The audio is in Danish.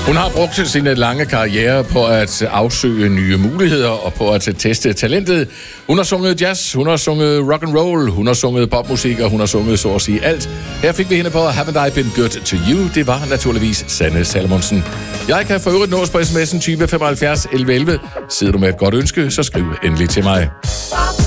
Hun har brugt sin lange karriere på at afsøge nye muligheder og på at teste talentet. Hun har sunget jazz, hun har sunget rock and roll, hun har sunget popmusik, og hun har sunget så at sige alt. Her fik vi hende på Haven't I Been Good to You. Det var naturligvis Sanne Salomonsen. Jeg kan for øvrigt nås på sms'en 20 75 11 11. Sidder du med et godt ønske, så skriv endelig til mig.